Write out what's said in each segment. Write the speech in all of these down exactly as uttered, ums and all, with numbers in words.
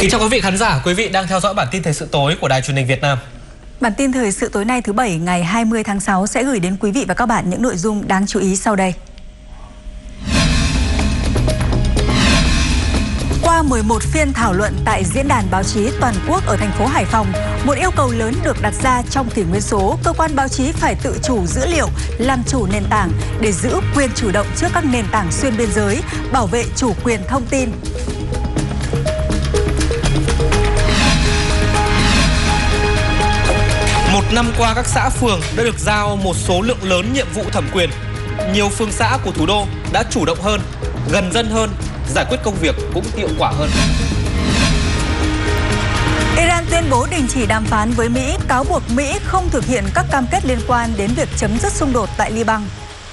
Kính chào quý vị khán giả, quý vị đang theo dõi bản tin thời sự tối của Đài Truyền hình Việt Nam. Bản tin thời sự tối nay thứ Bảy ngày hai mươi tháng sáu sẽ gửi đến quý vị và các bạn những nội dung đáng chú ý sau đây. Qua mười một phiên thảo luận tại Diễn đàn Báo chí Toàn quốc ở thành phố Hải Phòng, một yêu cầu lớn được đặt ra trong kỷ nguyên số, cơ quan báo chí phải tự chủ dữ liệu, làm chủ nền tảng để giữ quyền chủ động trước các nền tảng xuyên biên giới, bảo vệ chủ quyền thông tin. Một năm qua, các xã phường đã được giao một số lượng lớn nhiệm vụ thẩm quyền. Nhiều phường xã của thủ đô đã chủ động hơn, gần dân hơn, giải quyết công việc cũng hiệu quả hơn. Iran tuyên bố đình chỉ đàm phán với Mỹ, cáo buộc Mỹ không thực hiện các cam kết liên quan đến việc chấm dứt xung đột tại Liban.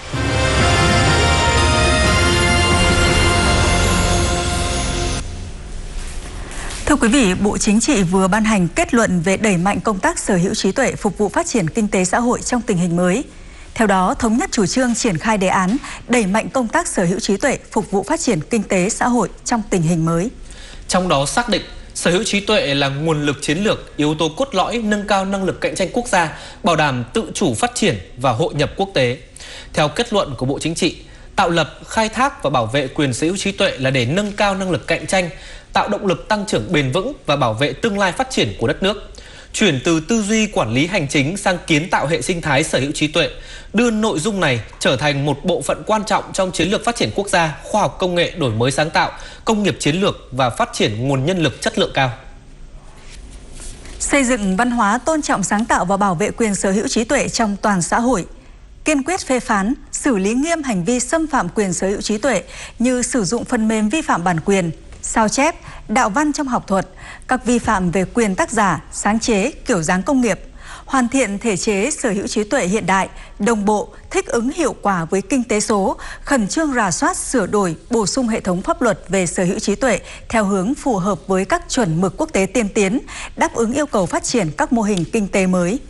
Thưa quý vị, Bộ Chính trị vừa ban hành kết luận về đẩy mạnh công tác sở hữu trí tuệ phục vụ phát triển kinh tế xã hội trong tình hình mới. Theo đó, thống nhất chủ trương triển khai đề án đẩy mạnh công tác sở hữu trí tuệ phục vụ phát triển kinh tế xã hội trong tình hình mới. Trong đó xác định sở hữu trí tuệ là nguồn lực chiến lược, yếu tố cốt lõi nâng cao năng lực cạnh tranh quốc gia, bảo đảm tự chủ phát triển và hội nhập quốc tế. Theo kết luận của Bộ Chính trị, tạo lập, khai thác và bảo vệ quyền sở hữu trí tuệ là để nâng cao năng lực cạnh tranh, tạo động lực tăng trưởng bền vững và bảo vệ tương lai phát triển của đất nước. Chuyển từ tư duy quản lý hành chính sang kiến tạo hệ sinh thái sở hữu trí tuệ, đưa nội dung này trở thành một bộ phận quan trọng trong chiến lược phát triển quốc gia, khoa học công nghệ, đổi mới sáng tạo, công nghiệp chiến lược và phát triển nguồn nhân lực chất lượng cao. Xây dựng văn hóa tôn trọng sáng tạo và bảo vệ quyền sở hữu trí tuệ trong toàn xã hội. Kiên quyết phê phán, xử lý nghiêm hành vi xâm phạm quyền sở hữu trí tuệ như sử dụng phần mềm vi phạm bản quyền, sao chép, đạo văn trong học thuật, các vi phạm về quyền tác giả, sáng chế, kiểu dáng công nghiệp, hoàn thiện thể chế sở hữu trí tuệ hiện đại, đồng bộ, thích ứng hiệu quả với kinh tế số, khẩn trương rà soát, sửa đổi, bổ sung hệ thống pháp luật về sở hữu trí tuệ theo hướng phù hợp với các chuẩn mực quốc tế tiên tiến, đáp ứng yêu cầu phát triển các mô hình kinh tế mới.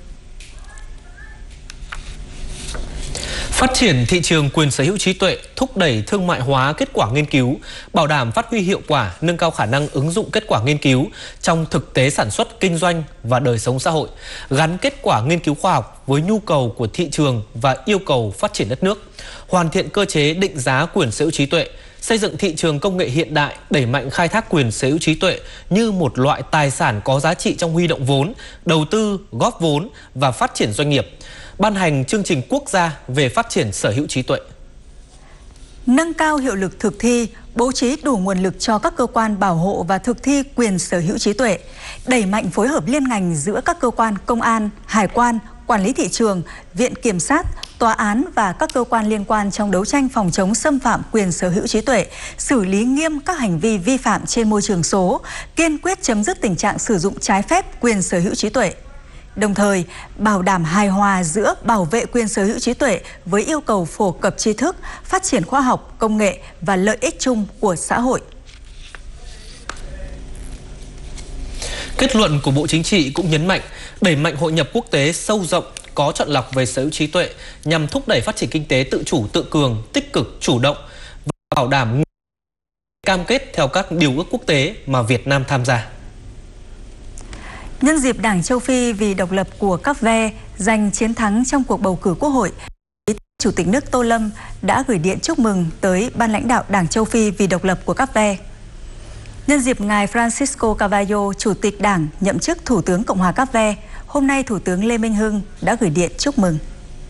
Phát triển thị trường quyền sở hữu trí tuệ, thúc đẩy thương mại hóa kết quả nghiên cứu, bảo đảm phát huy hiệu quả, nâng cao khả năng ứng dụng kết quả nghiên cứu trong thực tế sản xuất, kinh doanh và đời sống xã hội, gắn kết quả nghiên cứu khoa học với nhu cầu của thị trường và yêu cầu phát triển đất nước, hoàn thiện cơ chế định giá quyền sở hữu trí tuệ, xây dựng thị trường công nghệ hiện đại, đẩy mạnh khai thác quyền sở hữu trí tuệ như một loại tài sản có giá trị trong huy động vốn, đầu tư, góp vốn và phát triển doanh nghiệp. Ban hành chương trình quốc gia về phát triển sở hữu trí tuệ. Nâng cao hiệu lực thực thi, bố trí đủ nguồn lực cho các cơ quan bảo hộ và thực thi quyền sở hữu trí tuệ, đẩy mạnh phối hợp liên ngành giữa các cơ quan công an, hải quan, quản lý thị trường, viện kiểm sát, tòa án và các cơ quan liên quan trong đấu tranh phòng chống xâm phạm quyền sở hữu trí tuệ, xử lý nghiêm các hành vi vi phạm trên môi trường số, kiên quyết chấm dứt tình trạng sử dụng trái phép quyền sở hữu trí tuệ. Đồng thời, bảo đảm hài hòa giữa bảo vệ quyền sở hữu trí tuệ với yêu cầu phổ cập tri thức, phát triển khoa học, công nghệ và lợi ích chung của xã hội. Kết luận của Bộ Chính trị cũng nhấn mạnh đẩy mạnh hội nhập quốc tế sâu rộng, có chọn lọc về sở hữu trí tuệ nhằm thúc đẩy phát triển kinh tế tự chủ, tự cường, tích cực, chủ động và bảo đảm cam kết theo các điều ước quốc tế mà Việt Nam tham gia. Nhân dịp Đảng Châu Phi vì độc lập của Cáp Ve giành chiến thắng trong cuộc bầu cử quốc hội, Chủ tịch nước Tô Lâm đã gửi điện chúc mừng tới ban lãnh đạo Đảng Châu Phi vì độc lập của Cáp Ve. Nhân dịp ngài Francisco Carvalho, Chủ tịch Đảng nhậm chức Thủ tướng Cộng hòa Cáp Ve, hôm nay Thủ tướng Lê Minh Hưng đã gửi điện chúc mừng.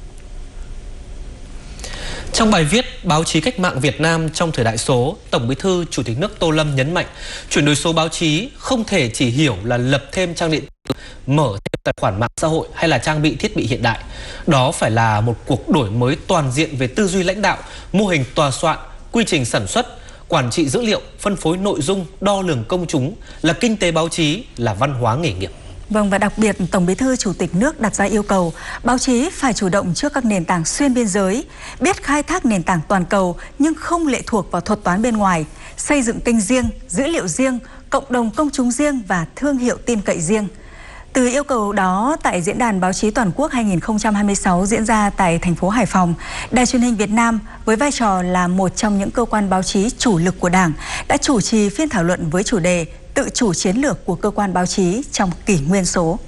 Trong bài viết Báo chí cách mạng Việt Nam trong thời đại số, Tổng Bí thư Chủ tịch nước Tô Lâm nhấn mạnh chuyển đổi số báo chí không thể chỉ hiểu là lập thêm trang điện tử, mở thêm tài khoản mạng xã hội hay là trang bị thiết bị hiện đại. Đó phải là một cuộc đổi mới toàn diện về tư duy lãnh đạo, mô hình tòa soạn, quy trình sản xuất, quản trị dữ liệu, phân phối nội dung, đo lường công chúng, là kinh tế báo chí, là văn hóa nghề nghiệp. Vâng, và đặc biệt Tổng Bí thư Chủ tịch nước đặt ra yêu cầu báo chí phải chủ động trước các nền tảng xuyên biên giới, biết khai thác nền tảng toàn cầu nhưng không lệ thuộc vào thuật toán bên ngoài, xây dựng kênh riêng, dữ liệu riêng, cộng đồng công chúng riêng và thương hiệu tin cậy riêng. Từ yêu cầu đó, tại Diễn đàn Báo chí Toàn quốc hai nghìn không trăm hai mươi sáu diễn ra tại thành phố Hải Phòng, Đài Truyền hình Việt Nam với vai trò là một trong những cơ quan báo chí chủ lực của Đảng đã chủ trì phiên thảo luận với chủ đề tự chủ chiến lược của cơ quan báo chí trong kỷ nguyên số.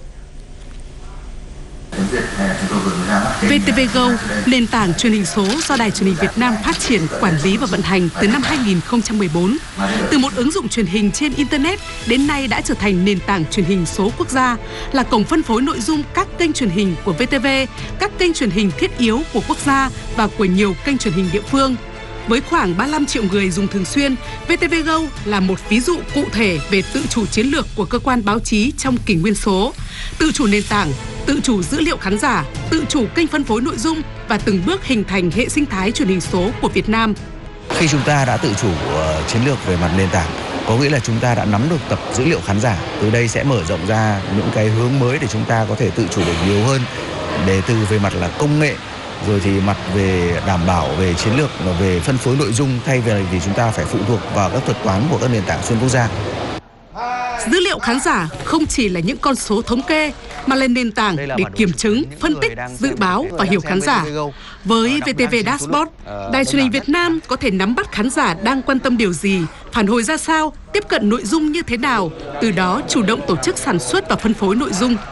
vê tê vê Go, nền tảng truyền hình số do Đài Truyền hình Việt Nam phát triển, quản lý và vận hành từ năm hai nghìn không trăm mười bốn. Từ một ứng dụng truyền hình trên Internet, đến nay đã trở thành nền tảng truyền hình số quốc gia, là cổng phân phối nội dung các kênh truyền hình của vê tê vê, các kênh truyền hình thiết yếu của quốc gia và của nhiều kênh truyền hình địa phương. Với khoảng ba mươi lăm triệu người dùng thường xuyên, vê tê vê Go là một ví dụ cụ thể về tự chủ chiến lược của cơ quan báo chí trong kỷ nguyên số, tự chủ nền tảng, tự chủ dữ liệu khán giả, tự chủ kênh phân phối nội dung và từng bước hình thành hệ sinh thái truyền hình số của Việt Nam. Khi chúng ta đã tự chủ uh, chiến lược về mặt nền tảng, có nghĩa là chúng ta đã nắm được tập dữ liệu khán giả. Từ đây sẽ mở rộng ra những cái hướng mới để chúng ta có thể tự chủ được nhiều hơn, để từ về mặt là công nghệ, rồi thì mặt về đảm bảo về chiến lược, về phân phối nội dung, thay vì vì chúng ta phải phụ thuộc vào các thuật toán của các nền tảng xuyên quốc gia. Dữ liệu khán giả không chỉ là những con số thống kê, mà là nền tảng để kiểm chứng, phân tích, dự báo và hiểu khán giả. Với vê tê vê Dashboard, Đài Truyền hình Việt Nam có thể nắm bắt khán giả đang quan tâm điều gì, phản hồi ra sao, tiếp cận nội dung như thế nào, từ đó chủ động tổ chức sản xuất và phân phối nội dung.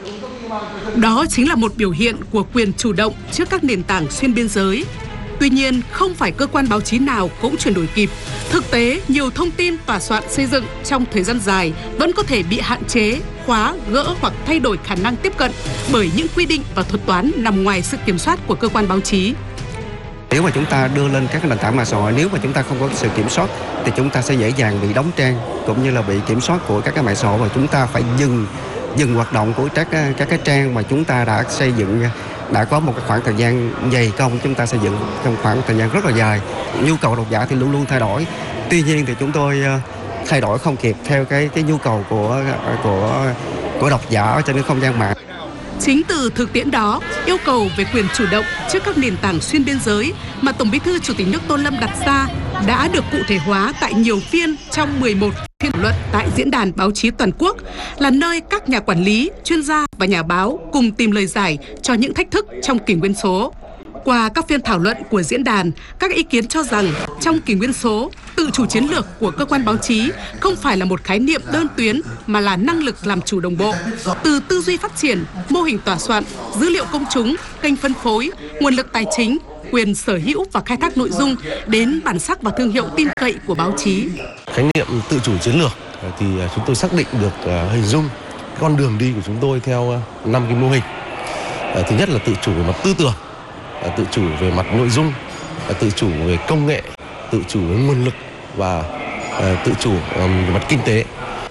Đó chính là một biểu hiện của quyền chủ động trước các nền tảng xuyên biên giới. Tuy nhiên, không phải cơ quan báo chí nào cũng chuyển đổi kịp. Thực tế, nhiều thông tin tòa soạn xây dựng trong thời gian dài vẫn có thể bị hạn chế, khóa, gỡ hoặc thay đổi khả năng tiếp cận bởi những quy định và thuật toán nằm ngoài sự kiểm soát của cơ quan báo chí. Nếu mà chúng ta đưa lên các nền tảng mạng xã hội, nếu mà chúng ta không có sự kiểm soát thì chúng ta sẽ dễ dàng bị đóng trang, cũng như là bị kiểm soát của các cái mạng xã hội, và chúng ta phải dừng dừng hoạt động của các các cái trang mà chúng ta đã xây dựng, đã có một cái khoảng thời gian dày công chúng ta xây dựng trong khoảng thời gian rất là dài. Nhu cầu độc giả thì luôn luôn thay đổi. Tuy nhiên thì chúng tôi thay đổi không kịp theo cái cái nhu cầu của của của độc giả trên cái không gian mạng. Chính từ thực tiễn đó, yêu cầu về quyền chủ động trước các nền tảng xuyên biên giới mà Tổng Bí thư Chủ tịch nước Tô Lâm đặt ra đã được cụ thể hóa tại nhiều phiên trong mười một phiên thảo luận tại Diễn đàn Báo chí Toàn quốc, là nơi các nhà quản lý, chuyên gia và nhà báo cùng tìm lời giải cho những thách thức trong kỷ nguyên số. Qua các phiên thảo luận của diễn đàn, các ý kiến cho rằng trong kỷ nguyên số, tự chủ chiến lược của cơ quan báo chí không phải là một khái niệm đơn tuyến mà là năng lực làm chủ đồng bộ. Từ tư duy phát triển, mô hình tòa soạn, dữ liệu công chúng, kênh phân phối, nguồn lực tài chính, quyền sở hữu và khai thác nội dung đến bản sắc và thương hiệu tin cậy của báo chí. Khái niệm tự chủ chiến lược thì chúng tôi xác định được hình dung con đường đi của chúng tôi theo năm cái mô hình. Thứ nhất là tự chủ về mặt tư tưởng, tự chủ về mặt nội dung, tự chủ về công nghệ, tự chủ về nguồn lực và tự chủ về mặt kinh tế.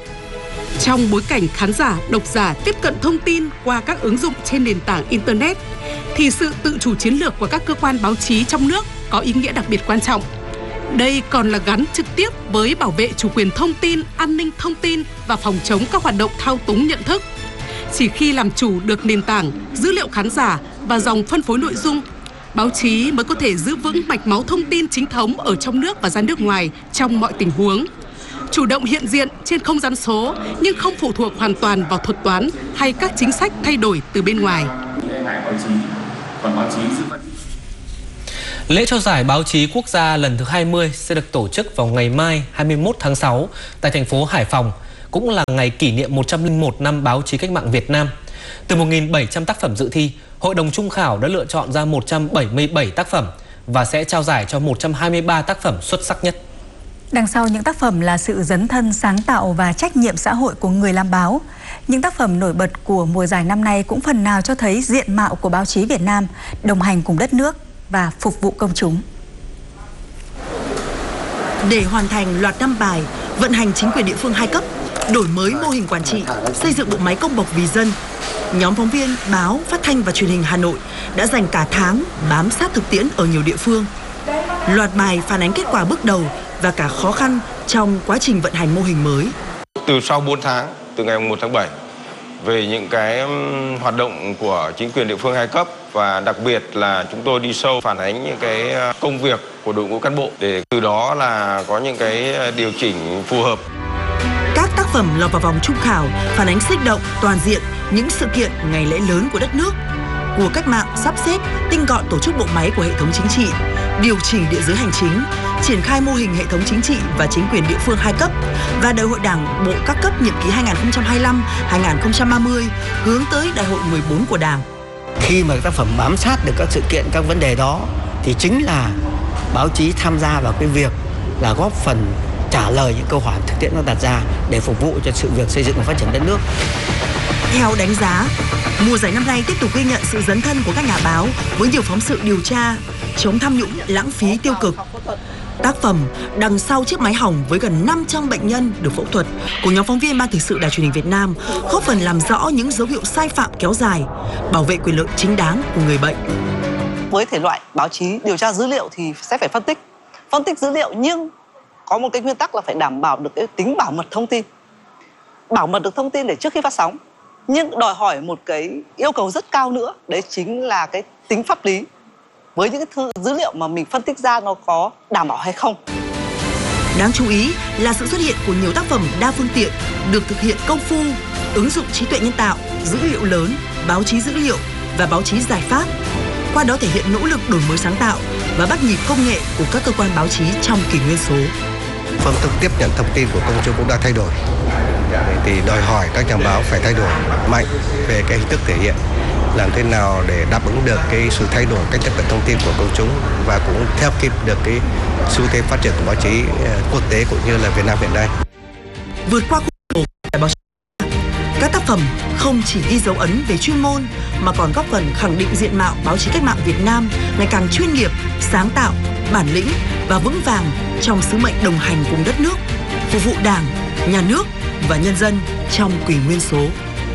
Trong bối cảnh khán giả, độc giả tiếp cận thông tin qua các ứng dụng trên nền tảng Internet, thì sự tự chủ chiến lược của các cơ quan báo chí trong nước có ý nghĩa đặc biệt quan trọng. Đây còn là gắn trực tiếp với bảo vệ chủ quyền thông tin, an ninh thông tin và phòng chống các hoạt động thao túng nhận thức. Chỉ khi làm chủ được nền tảng, dữ liệu khán giả và dòng phân phối nội dung, báo chí mới có thể giữ vững mạch máu thông tin chính thống ở trong nước và ra nước ngoài trong mọi tình huống. Chủ động hiện diện trên không gian số nhưng không phụ thuộc hoàn toàn vào thuật toán hay các chính sách thay đổi từ bên ngoài. Lễ trao giải báo chí quốc gia lần thứ hai mươi sẽ được tổ chức vào ngày mai hai mươi mốt tháng sáu tại thành phố Hải Phòng, cũng là ngày kỷ niệm một trăm lẻ một năm báo chí cách mạng Việt Nam. Từ một nghìn bảy trăm tác phẩm dự thi, Hội đồng Trung khảo đã lựa chọn ra một trăm bảy mươi bảy tác phẩm và sẽ trao giải cho một trăm hai mươi ba tác phẩm xuất sắc nhất. Đằng sau những tác phẩm là sự dấn thân, sáng tạo và trách nhiệm xã hội của người làm báo. Những tác phẩm nổi bật của mùa giải năm nay cũng phần nào cho thấy diện mạo của báo chí Việt Nam đồng hành cùng đất nước và phục vụ công chúng. Để hoàn thành loạt năm bài, vận hành chính quyền địa phương hai cấp, đổi mới mô hình quản trị, xây dựng bộ máy công bộc vì dân, nhóm phóng viên báo, phát thanh và truyền hình Hà Nội đã dành cả tháng bám sát thực tiễn ở nhiều địa phương. Loạt bài phản ánh kết quả bước đầu và cả khó khăn trong quá trình vận hành mô hình mới. Từ sau bốn tháng, từ ngày một tháng bảy, về những cái hoạt động của chính quyền địa phương hai cấp, và đặc biệt là chúng tôi đi sâu phản ánh những cái công việc của đội ngũ cán bộ để từ đó là có những cái điều chỉnh phù hợp. Các tác phẩm lọt vào vòng trung khảo phản ánh sinh động, toàn diện những sự kiện ngày lễ lớn của đất nước, của cách mạng sắp xếp, tinh gọn tổ chức bộ máy của hệ thống chính trị, điều chỉnh địa giới hành chính, triển khai mô hình hệ thống chính trị và chính quyền địa phương hai cấp và Đại hội Đảng bộ các cấp nhiệm kỳ hai nghìn không trăm hai mươi lăm đến hai nghìn không trăm ba mươi hướng tới Đại hội mười bốn của Đảng. Khi mà tác phẩm bám sát được các sự kiện, các vấn đề đó thì chính là báo chí tham gia vào cái việc là góp phần trả lời những câu hỏi thực tiễn nó đặt ra để phục vụ cho sự việc xây dựng và phát triển đất nước. Theo đánh giá, mùa giải năm nay tiếp tục ghi nhận sự dấn thân của các nhà báo với nhiều phóng sự điều tra, chống tham nhũng, lãng phí tiêu cực. Tác phẩm Đằng sau chiếc máy hỏng với gần năm trăm bệnh nhân được phẫu thuật của nhóm phóng viên Ban Thời sự Đài Truyền hình Việt Nam góp phần làm rõ những dấu hiệu sai phạm kéo dài, bảo vệ quyền lợi chính đáng của người bệnh. Với thể loại báo chí điều tra dữ liệu thì sẽ phải phân tích, phân tích dữ liệu nhưng có một cái nguyên tắc là phải đảm bảo được cái tính bảo mật thông tin. Bảo mật được thông tin để trước khi phát sóng, nhưng đòi hỏi một cái yêu cầu rất cao nữa, đấy chính là cái tính pháp lý. Với những cái dữ liệu mà mình phân tích ra nó có đảm bảo hay không. Đáng chú ý là sự xuất hiện của nhiều tác phẩm đa phương tiện được thực hiện công phu, ứng dụng trí tuệ nhân tạo, dữ liệu lớn, báo chí dữ liệu và báo chí giải pháp. Qua đó thể hiện nỗ lực đổi mới sáng tạo và bắt nhịp công nghệ của các cơ quan báo chí trong kỷ nguyên số. Phương thức tiếp nhận thông tin của công chúng cũng đã thay đổi, thì đòi hỏi các nhà báo phải thay đổi mạnh về cái hình thức thể hiện, làm thế nào để đáp ứng được cái sự thay đổi cách tiếp cận thông tin của công chúng và cũng theo kịp được cái xu thế phát triển của báo chí quốc tế cũng như là Việt Nam hiện nay. Vượt qua khuôn khổ báo chí, các tác phẩm không chỉ ghi dấu ấn về chuyên môn mà còn góp phần khẳng định diện mạo báo chí cách mạng Việt Nam ngày càng chuyên nghiệp, sáng tạo, bản lĩnh và vững vàng trong sứ mệnh đồng hành cùng đất nước, phục vụ Đảng, Nhà nước và nhân dân trong kỷ nguyên số.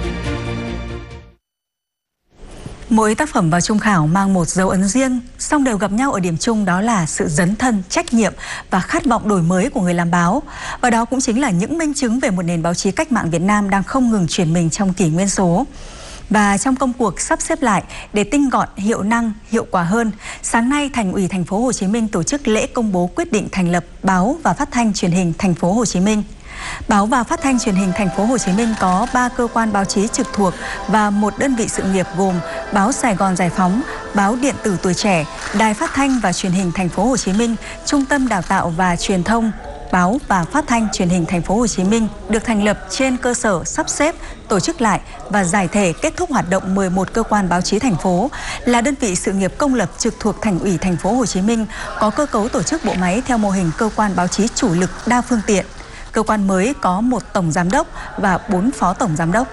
Mỗi tác phẩm vào chung khảo mang một dấu ấn riêng, song đều gặp nhau ở điểm chung, đó là sự dấn thân, trách nhiệm và khát vọng đổi mới của người làm báo. Và đó cũng chính là những minh chứng về một nền báo chí cách mạng Việt Nam đang không ngừng chuyển mình trong kỷ nguyên số. Và trong công cuộc sắp xếp lại để tinh gọn, hiệu năng, hiệu quả hơn, sáng nay Thành ủy Thành phố Hồ Chí Minh tổ chức lễ công bố quyết định thành lập Báo và Phát thanh Truyền hình Thành phố Hồ Chí Minh. Báo và Phát thanh Truyền hình Thành phố Hồ Chí Minh có ba cơ quan báo chí trực thuộc và một đơn vị sự nghiệp gồm Báo Sài Gòn Giải Phóng, Báo Điện tử Tuổi Trẻ, Đài Phát thanh và Truyền hình Thành phố Hồ Chí Minh, Trung tâm Đào tạo và Truyền thông Báo và Phát thanh Truyền hình Thành phố Hồ Chí Minh được thành lập trên cơ sở sắp xếp, tổ chức lại và giải thể kết thúc hoạt động mười một cơ quan báo chí thành phố, là đơn vị sự nghiệp công lập trực thuộc Thành ủy Thành phố Hồ Chí Minh, có cơ cấu tổ chức bộ máy theo mô hình cơ quan báo chí chủ lực đa phương tiện. Cơ quan mới có một tổng giám đốc và bốn phó tổng giám đốc.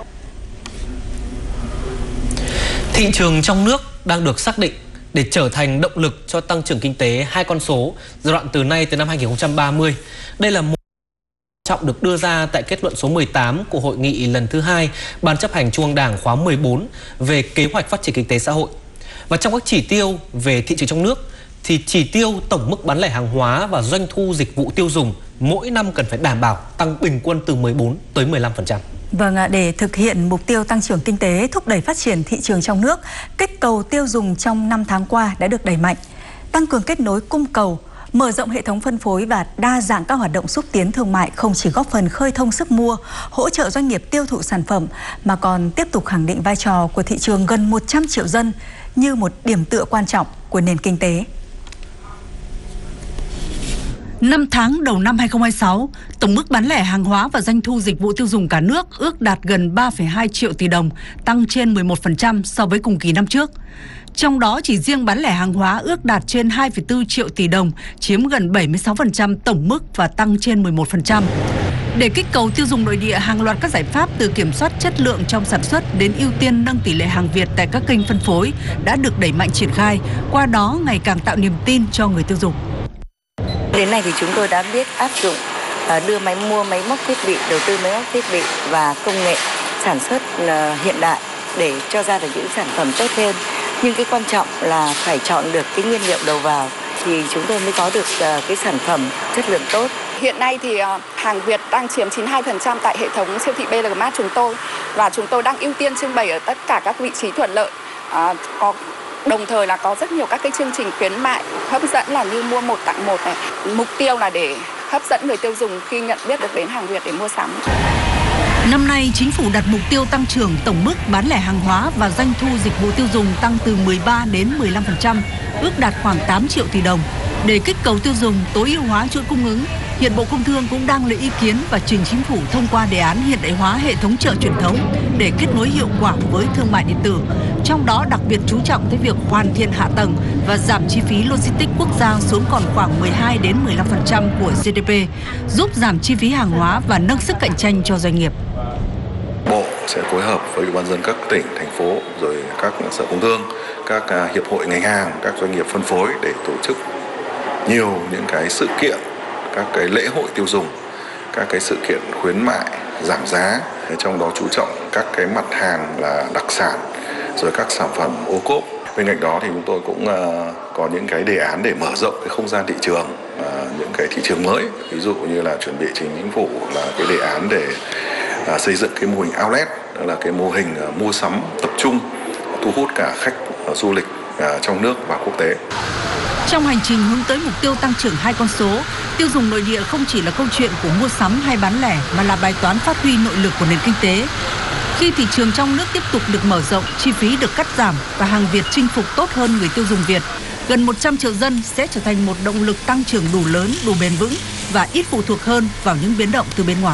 Thị trường trong nước đang được xác định để trở thành động lực cho tăng trưởng kinh tế hai con số giai đoạn từ nay tới năm hai nghìn không trăm ba mươi. Đây là một trọng được đưa ra tại kết luận số mười tám của hội nghị lần thứ hai Ban chấp hành Trung ương Đảng khóa mười bốn về kế hoạch phát triển kinh tế xã hội. Và trong các chỉ tiêu về thị trường trong nước thì chỉ tiêu tổng mức bán lẻ hàng hóa và doanh thu dịch vụ tiêu dùng mỗi năm cần phải đảm bảo tăng bình quân từ mười bốn tới mười lăm phần trăm. Vâng, để thực hiện mục tiêu tăng trưởng kinh tế, thúc đẩy phát triển thị trường trong nước, kích cầu tiêu dùng trong năm tháng qua đã được đẩy mạnh, tăng cường kết nối cung cầu, mở rộng hệ thống phân phối và đa dạng các hoạt động xúc tiến thương mại không chỉ góp phần khơi thông sức mua, hỗ trợ doanh nghiệp tiêu thụ sản phẩm mà còn tiếp tục khẳng định vai trò của thị trường gần một trăm triệu dân như một điểm tựa quan trọng của nền kinh tế. năm tháng đầu năm hai nghìn không trăm hai mươi sáu, tổng mức bán lẻ hàng hóa và doanh thu dịch vụ tiêu dùng cả nước ước đạt gần ba phẩy hai triệu tỷ đồng, tăng trên mười một phần trăm so với cùng kỳ năm trước. Trong đó chỉ riêng bán lẻ hàng hóa ước đạt trên hai phẩy bốn triệu tỷ đồng, chiếm gần bảy mươi sáu phần trăm tổng mức và tăng trên mười một phần trăm. Để kích cầu tiêu dùng nội địa, hàng loạt các giải pháp từ kiểm soát chất lượng trong sản xuất đến ưu tiên nâng tỷ lệ hàng Việt tại các kênh phân phối đã được đẩy mạnh triển khai, qua đó ngày càng tạo niềm tin cho người tiêu dùng. Đến nay thì chúng tôi đã biết áp dụng đưa máy mua máy móc thiết bị, đầu tư máy móc thiết bị và công nghệ sản xuất hiện đại để cho ra được những sản phẩm tốt hơn. Nhưng cái quan trọng là phải chọn được cái nguyên liệu đầu vào thì chúng tôi mới có được cái sản phẩm chất lượng tốt. Hiện nay thì hàng Việt đang chiếm chín mươi hai phần trăm tại hệ thống siêu thị bê lờ Mart chúng tôi, và chúng tôi đang ưu tiên trưng bày ở tất cả các vị trí thuận lợi. À, có Đồng thời là có rất nhiều các cái chương trình khuyến mại hấp dẫn là như mua một tặng một này. Mục tiêu là để hấp dẫn người tiêu dùng khi nhận biết được đến hàng Việt để mua sắm. Năm nay, chính phủ đặt mục tiêu tăng trưởng tổng mức bán lẻ hàng hóa và doanh thu dịch vụ tiêu dùng tăng từ mười ba đến mười lăm phần trăm, ước đạt khoảng tám triệu tỷ đồng. Để kích cầu tiêu dùng, tối ưu hóa chuỗi cung ứng, hiện Bộ Công Thương cũng đang lấy ý kiến và trình chính phủ thông qua đề án hiện đại hóa hệ thống chợ truyền thống để kết nối hiệu quả với thương mại điện tử. Trong đó đặc biệt chú trọng tới việc hoàn thiện hạ tầng và giảm chi phí logistics quốc gia xuống còn khoảng mười hai đến mười lăm phần trăm của giê đê pê, giúp giảm chi phí hàng hóa và nâng sức cạnh tranh cho doanh nghiệp. Bộ sẽ phối hợp với Ủy ban nhân dân các tỉnh, thành phố, rồi các sở công thương, các hiệp hội ngành hàng, các doanh nghiệp phân phối để tổ chức nhiều những cái sự kiện, các cái lễ hội tiêu dùng, các cái sự kiện khuyến mại, giảm giá, trong đó chú trọng các cái mặt hàng là đặc sản, rồi các sản phẩm ô cốp. Bên cạnh đó thì chúng tôi cũng uh, có những cái đề án để mở rộng cái không gian thị trường, uh, những cái thị trường mới, ví dụ như là chuẩn bị trình chính phủ là cái đề án để uh, xây dựng cái mô hình outlet, đó là cái mô hình uh, mua sắm tập trung, thu hút cả khách uh, du lịch uh, trong nước và quốc tế. Trong hành trình hướng tới mục tiêu tăng trưởng hai con số, tiêu dùng nội địa không chỉ là câu chuyện của mua sắm hay bán lẻ mà là bài toán phát huy nội lực của nền kinh tế. Khi thị trường trong nước tiếp tục được mở rộng, chi phí được cắt giảm và hàng Việt chinh phục tốt hơn người tiêu dùng Việt, gần một trăm triệu dân sẽ trở thành một động lực tăng trưởng đủ lớn, đủ bền vững và ít phụ thuộc hơn vào những biến động từ bên ngoài.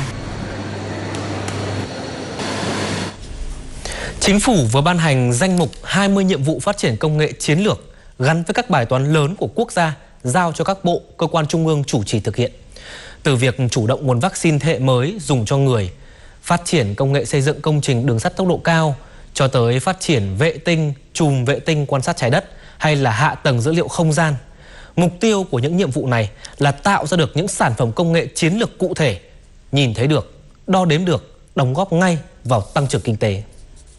Chính phủ vừa ban hành danh mục hai mươi nhiệm vụ phát triển công nghệ chiến lược gắn với các bài toán lớn của quốc gia giao cho các bộ, cơ quan trung ương chủ trì thực hiện. Từ việc chủ động nguồn vaccine thế hệ mới dùng cho người, phát triển công nghệ xây dựng công trình đường sắt tốc độ cao, cho tới phát triển vệ tinh, chùm vệ tinh quan sát trái đất hay là hạ tầng dữ liệu không gian. Mục tiêu của những nhiệm vụ này là tạo ra được những sản phẩm công nghệ chiến lược cụ thể, nhìn thấy được, đo đếm được, đóng góp ngay vào tăng trưởng kinh tế.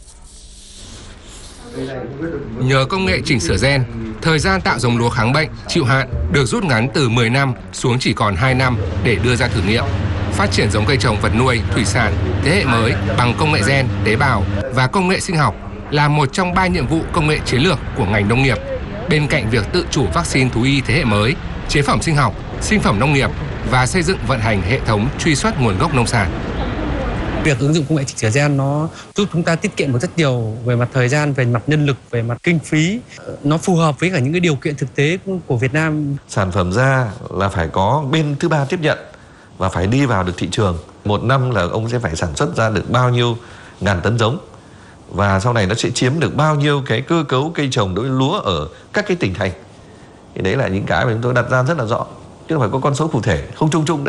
Nhờ công nghệ chỉnh sửa gen, thời gian tạo giống lúa kháng bệnh, chịu hạn được rút ngắn từ mười năm xuống chỉ còn hai năm để đưa ra thử nghiệm. Phát triển giống cây trồng vật nuôi, thủy sản thế hệ mới bằng công nghệ gen, tế bào và công nghệ sinh học là một trong ba nhiệm vụ công nghệ chiến lược của ngành nông nghiệp. Bên cạnh việc tự chủ vaccine thú y thế hệ mới, chế phẩm sinh học, sinh phẩm nông nghiệp và xây dựng vận hành hệ thống truy xuất nguồn gốc nông sản. Việc ứng dụng công nghệ chỉnh sửa gen nó giúp chúng ta tiết kiệm được rất nhiều về mặt thời gian, về mặt nhân lực, về mặt kinh phí. Nó phù hợp với cả những cái điều kiện thực tế của Việt Nam. Sản phẩm ra là phải có bên thứ ba tiếp nhận và phải đi vào được thị trường. Một năm là ông sẽ phải sản xuất ra được bao nhiêu ngàn tấn giống. Và sau này nó sẽ chiếm được bao nhiêu cái cơ cấu cây trồng đối với lúa ở các cái tỉnh thành. Thì đấy là những cái mà chúng tôi đặt ra rất là rõ. Chứ không phải có con số cụ thể, không chung chung.